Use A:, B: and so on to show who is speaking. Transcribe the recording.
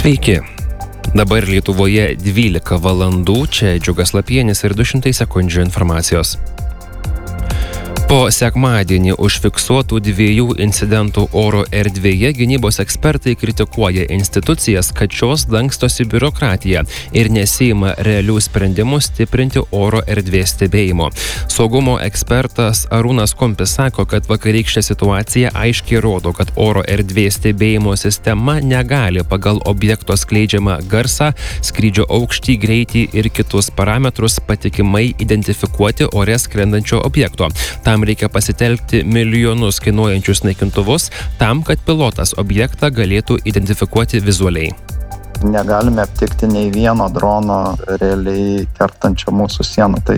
A: Sveiki. Dabar Lietuvoje 12 valandų, čia Džiugas Lapienis ir 200 sekundžių informacijos. Po sekmadienį užfiksuotų 2 incidentų oro erdvėje gynybos ekspertai kritikuoja institucijas, kad šios dangstosi biurokratiją ir nesiima realių sprendimų stiprinti oro erdvės stebėjimo. Saugumo ekspertas Arūnas Kumpis sako, kad vakarykštė situacija aiškiai rodo, kad oro erdvės stebėjimo sistema negali pagal objekto skleidžiamą garsą, skrydžio aukštį, greitį ir kitus parametrus patikimai identifikuoti ore skrendančio objekto. Tam reikia pasitelkti milijonus kainuojančius naikintuvus tam, kad pilotas objektą galėtų identifikuoti vizualiai.
B: Negalime aptikti nei vieno drono realiai kertančio mūsų sieną. Tai